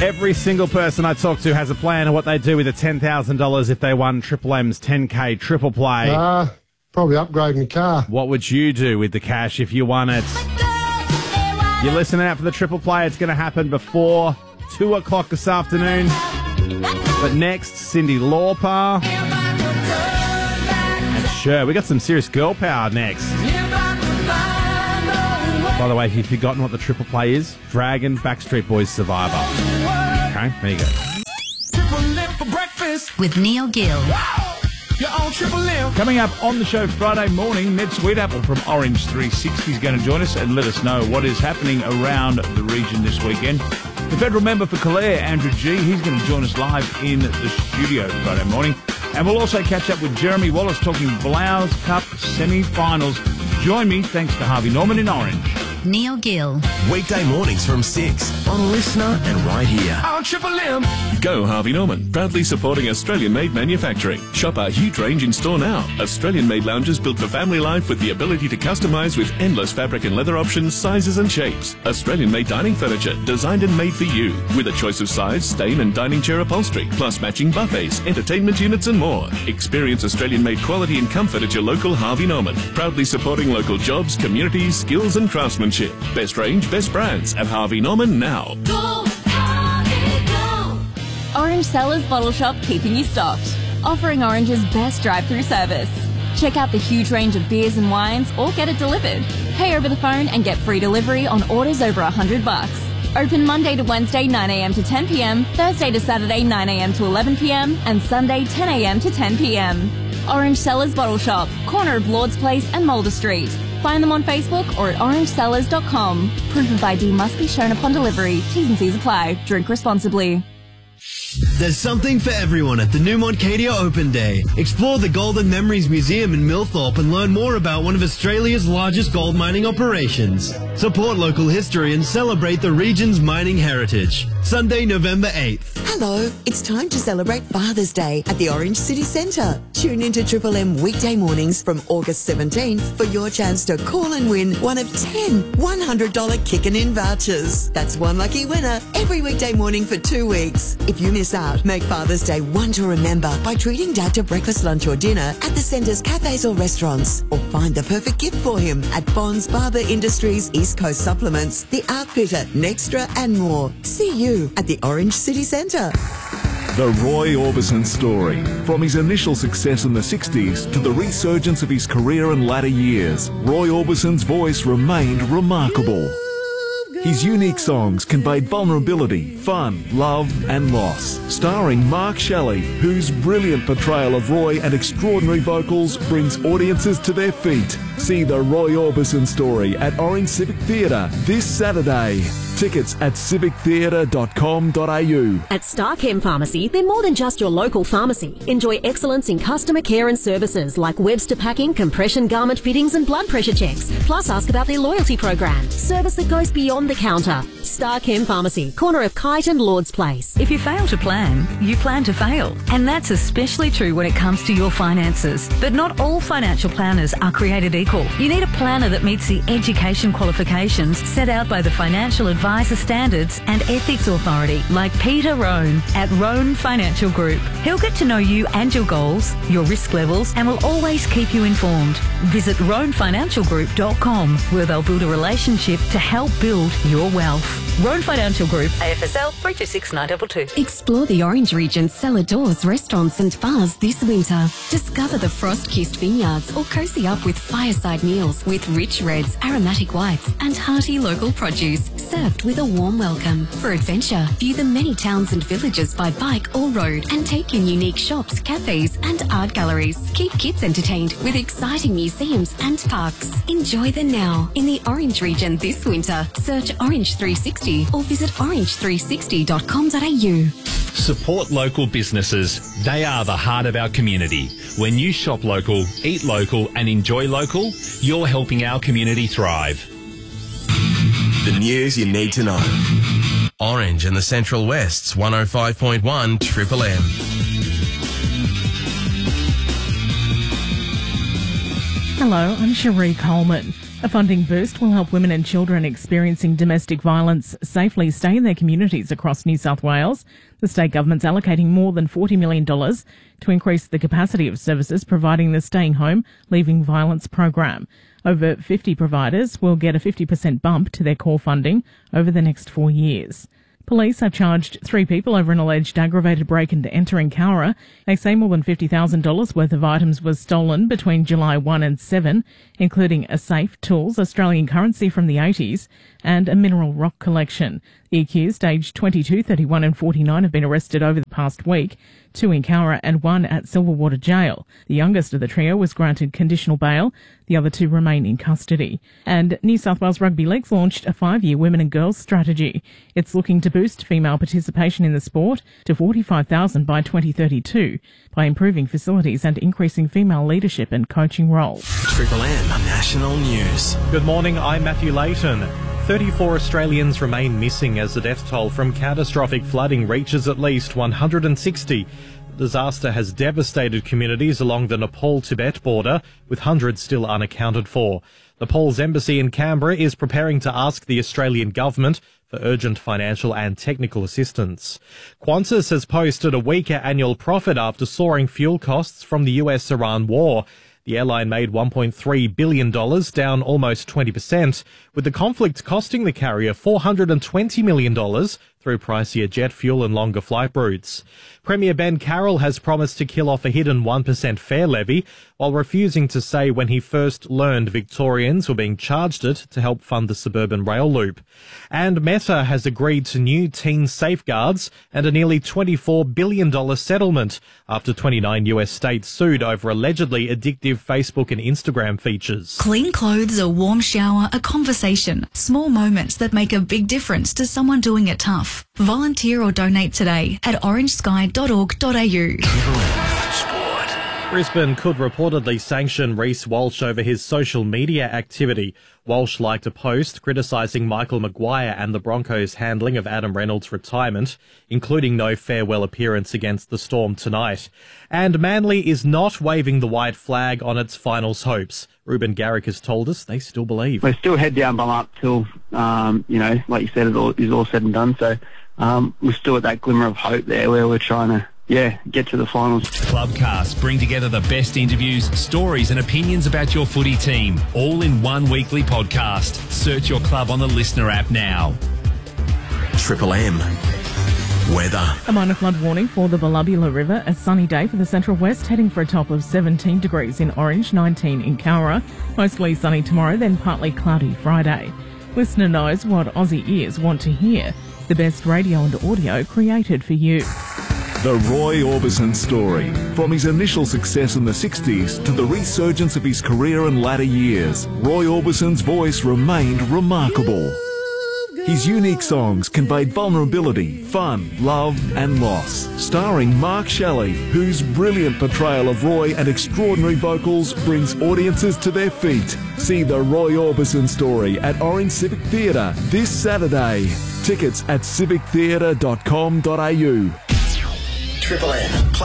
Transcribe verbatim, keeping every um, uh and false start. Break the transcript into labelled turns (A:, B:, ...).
A: Every single person I talk to has a plan of what they'd do with the ten thousand dollars if they won Triple M's ten K triple play.
B: Uh, probably upgrading the car.
A: What would you do with the cash if you won it? You're listening out for the triple play. It's going to happen before two o'clock this afternoon. But next, Cyndi Lauper. And sure, we got some serious girl power next. By the way, if you've forgotten what the triple play is, Dragon, Backstreet Boys, Survivor. Okay, there you go.
C: With Neil Gill.
D: Coming up on the show Friday morning, Ned Sweetapple from Orange three sixty is going to join us and let us know what is happening around the region this weekend. The federal member for Calare, Andrew G, he's going to join us live in the studio Friday morning. And we'll also catch up with Jeremy Wallace talking Blouse Cup semi-finals. Join me, thanks to Harvey Norman in Orange.
C: Neil Gill.
E: Weekday mornings from six on Listener and right here.
F: On Triple M.
G: Go Harvey Norman, proudly supporting Australian-made manufacturing. Shop our huge range in store now. Australian-made lounges built for family life with the ability to customise with endless fabric and leather options, sizes and shapes. Australian-made dining furniture, designed and made for you. With a choice of size, stain and dining chair upholstery, plus matching buffets, entertainment units and more. Experience Australian-made quality and comfort at your local Harvey Norman. Proudly supporting local jobs, communities, skills and craftsmanship. Best range, best brands at Harvey Norman now.
H: Go, Harvey, go. Orange Cellars Bottle Shop, keeping you stocked. Offering Orange's best drive-through service. Check out the huge range of beers and wines or get it delivered. Pay over the phone and get free delivery on orders over one hundred bucks. Open Monday to Wednesday nine a m to ten p m, Thursday to Saturday nine a m to eleven p m and Sunday ten a m to ten p m. Orange Cellars Bottle Shop, corner of Lord's Place and Mulder Street. Find them on Facebook or at orange cellars dot com. Proof of I D must be shown upon delivery. T's and C's apply. Drink responsibly.
I: There's something for everyone at the Newmont Cadia Open Day. Explore the Golden Memories Museum in Millthorpe and learn more about one of Australia's largest gold mining operations. Support local history and celebrate the region's mining heritage. Sunday, November eighth.
J: Hello, it's time to celebrate Father's Day at the Orange City Centre. Tune into Triple M weekday mornings from August seventeenth for your chance to call and win one of ten one hundred dollars Kickin' In vouchers. That's one lucky winner every weekday morning for two weeks. If you miss out, make Father's Day one to remember by treating Dad to breakfast, lunch or dinner at the Centre's cafes or restaurants. Or find the perfect gift for him at Bonds Barber Industries, East Coast Supplements, The Outfitter, Nextra and more. See you at the Orange City Centre.
K: The Roy Orbison story. From his initial success in the sixties to the resurgence of his career in latter years, Roy Orbison's voice remained remarkable. His unique songs conveyed vulnerability, fun, love and loss. Starring Mark Shelley, whose brilliant portrayal of Roy and extraordinary vocals brings audiences to their feet. See the Roy Orbison story at Orange Civic Theatre this Saturday. Tickets at civic theatre dot com dot a u.
L: At Starchem Pharmacy, they're more than just your local pharmacy. Enjoy excellence in customer care and services like Webster packing, compression garment fittings and blood pressure checks. Plus ask about their loyalty program. Service that goes beyond the counter. Starchem Pharmacy, corner of Kite and Lord's Place.
M: If you fail to plan, you plan to fail. And that's especially true when it comes to your finances. But not all financial planners are created equal. You need a planner that meets the education qualifications set out by the Financial Advisor Standards and Ethics Authority, like Peter Rohn at Rohn Financial Group. He'll get to know you and your goals, your risk levels, and will always keep you informed. Visit rohn financial group dot com, where they'll build a relationship to help build your wealth. Rohn Financial Group, A F S L three two six nine two two.
N: Explore the Orange region's cellar doors, restaurants and bars this winter. Discover the frost-kissed vineyards or cozy up with fireside meals with rich reds, aromatic whites and hearty local produce, served with a warm welcome. For adventure, view the many towns and villages by bike or road and take in unique shops, cafes and art galleries. Keep kids entertained with exciting museums and parks. Enjoy the now in the Orange region this winter. Search Orange three sixty or visit orange three sixty dot com dot a u.
O: Support local businesses. They are the heart of our community. When you shop local, eat local and enjoy local, you're helping our community thrive.
E: The news you need to know. Orange and the Central West's one oh five point one Triple M.
P: Hello, I'm Cherie Coleman.
F: A funding boost will help women and children experiencing domestic violence safely stay in their communities across New South Wales. The state government's allocating more than forty million dollars to increase the capacity of services providing the Staying Home, Leaving Violence program. Over fifty providers will get a fifty percent bump to their core funding over the next four years. Police have charged three people over an alleged aggravated break and enter in Cowra. They say more than fifty thousand dollars worth of items was stolen between July first and seventh, including a safe, tools, Australian currency from the eighties, and a mineral rock collection. The accused, aged twenty-two, thirty-one and forty-nine, have been arrested over the past week, two in Cowra and one at Silverwater Jail. The youngest of the trio was granted conditional bail. The other two remain in custody. And New South Wales Rugby League's launched a five-year women and girls strategy. It's looking to boost female participation in the sport to forty-five thousand by twenty thirty-two by improving facilities and increasing female leadership and coaching roles.
E: Triple M National News.
P: Good morning, I'm Matthew Layton. thirty-four Australians remain missing as the death toll from catastrophic flooding reaches at least one hundred sixty. The disaster has devastated communities along the Nepal-Tibet border, with hundreds still unaccounted for. Nepal's embassy in Canberra is preparing to ask the Australian government for urgent financial and technical assistance. Qantas has posted a weaker annual profit after soaring fuel costs from the U S Iran war. The airline made one point three billion dollars, down almost twenty percent, with the conflict costing the carrier four hundred twenty million dollars through pricier jet fuel and longer flight routes. Premier Ben Carroll has promised to kill off a hidden one percent fare levy, while refusing to say when he first learned Victorians were being charged it to help fund the suburban rail loop. And Meta has agreed to new teen safeguards and a nearly twenty-four billion dollars settlement after twenty-nine U S states sued over allegedly addictive Facebook and Instagram features.
Q: Clean clothes, a warm shower, a conversation. Small moments that make a big difference to someone doing it tough. Volunteer or donate today at orange sky dot org dot a u.
P: Brisbane could reportedly sanction Reece Walsh over his social media activity. Walsh liked a post criticising Michael Maguire and the Broncos' handling of Adam Reynolds' retirement, including no farewell appearance against the Storm tonight. And Manly is not waving the white flag on its finals hopes. Ruben Garrick has told us they still believe.
R: We're still head down, bum up till, um, you know, like you said, it all, is all said and done. So um, we're still at that glimmer of hope there where we're trying to, yeah, get to the finals.
O: Clubcast bring together the best interviews, stories and opinions about your footy team, all in one weekly podcast. Search your club on the Listener app now.
E: Triple M weather.
F: A minor flood warning for the Ballabula River. A sunny day for the Central West, heading for a top of seventeen degrees in Orange, nineteen in Cowra. Mostly sunny tomorrow, then partly cloudy Friday. Listener knows what Aussie ears want to hear. The best radio and audio created for you.
K: The Roy Orbison story. From his initial success in the sixties to the resurgence of his career in latter years, Roy Orbison's voice remained remarkable. His unique songs conveyed vulnerability, fun, love and loss. Starring Mark Shelley, whose brilliant portrayal of Roy and extraordinary vocals brings audiences to their feet. See the Roy Orbison story at Orange Civic Theatre this Saturday. Tickets at civic theatre dot com dot a u.
E: Triple M.